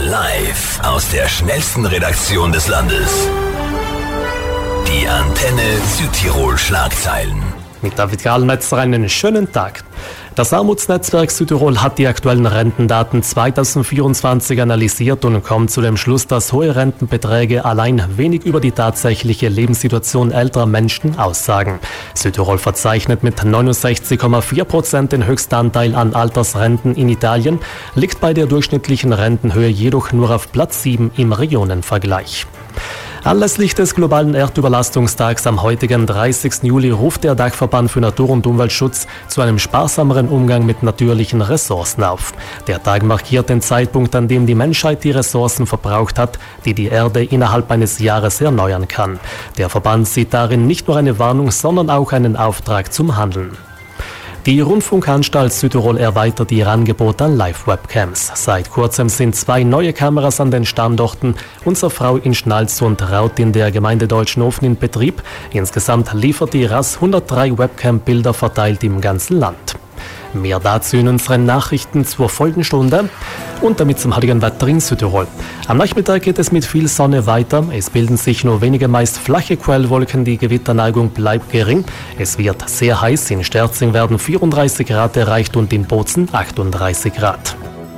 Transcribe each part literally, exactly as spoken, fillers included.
Live aus der schnellsten Redaktion des Landes. Die Antenne Südtirol Schlagzeilen. Mit David Gallmetzer einen schönen Tag. Das Armutsnetzwerk Südtirol hat die aktuellen Rentendaten zweitausendvierundzwanzig analysiert und kommt zu dem Schluss, dass hohe Rentenbeträge allein wenig über die tatsächliche Lebenssituation älterer Menschen aussagen. Südtirol verzeichnet mit neunundsechzig Komma vier Prozent den höchsten Anteil an Altersrenten in Italien, liegt bei der durchschnittlichen Rentenhöhe jedoch nur auf Platz sieben im Regionenvergleich. Anlässlich des globalen Erdüberlastungstags am heutigen dreißigsten Juli ruft der Dachverband für Natur- und Umweltschutz zu einem sparsameren Umgang mit natürlichen Ressourcen auf. Der Tag markiert den Zeitpunkt, an dem die Menschheit die Ressourcen verbraucht hat, die die Erde innerhalb eines Jahres erneuern kann. Der Verband sieht darin nicht nur eine Warnung, sondern auch einen Auftrag zum Handeln. Die Rundfunkanstalt Südtirol erweitert ihr Angebot an Live-Webcams. Seit kurzem sind zwei neue Kameras an den Standorten Unser Frau in Schnalz und Raut in der Gemeinde Deutschenhofen in Betrieb. Insgesamt liefert die R A S hundertdrei Webcam-Bilder verteilt im ganzen Land. Mehr dazu in unseren Nachrichten zur folgenden Stunde und damit zum heutigen Wetter in Südtirol. Am Nachmittag geht es mit viel Sonne weiter. Es bilden sich nur wenige meist flache Quellwolken, die Gewitterneigung bleibt gering. Es wird sehr heiß, in Sterzing werden vierunddreißig Grad erreicht und in Bozen achtunddreißig Grad.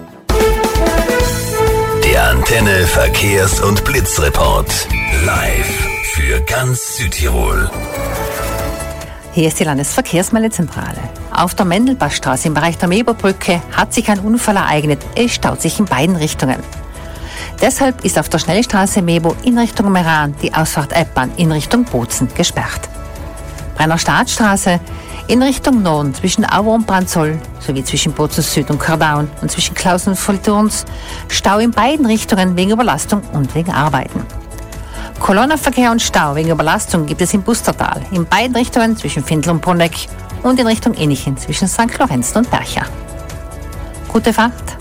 Der Antenne Verkehrs- und Blitzreport. Live für ganz Südtirol. Hier ist die Landesverkehrsmeldezentrale. Auf der Mendelbachstraße im Bereich der Meberbrücke hat sich ein Unfall ereignet. Es staut sich in beiden Richtungen. Deshalb ist auf der Schnellstraße Mebo in Richtung Meran die Ausfahrt Eppern in Richtung Bozen gesperrt. Brenner Staatsstraße in Richtung Norden zwischen Auer und Brandzoll sowie zwischen Bozen Süd und Kardaun und zwischen Klausen und Vollturns Stau in beiden Richtungen wegen Überlastung und wegen Arbeiten. Kolonnenverkehr und Stau wegen Überlastung gibt es im Bustertal, in beiden Richtungen zwischen Findl und Bruneck und in Richtung Innichen zwischen Sankt Lorenzen und Bercha. Gute Fahrt!